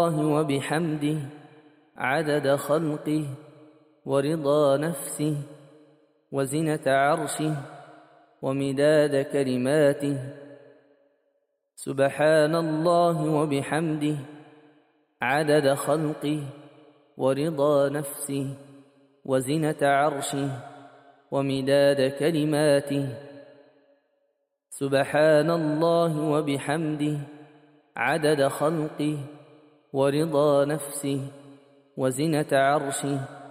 الله وبحمده عدد خلقه ورضا نفسه وزنة عرشه ومداد كلماته. سبحان الله وبحمده عدد خلقه ورضا نفسه وزنة عرشه ومداد كلماته. سبحان الله وبحمده عدد خلقه ورضا نفسه وزنة عرشه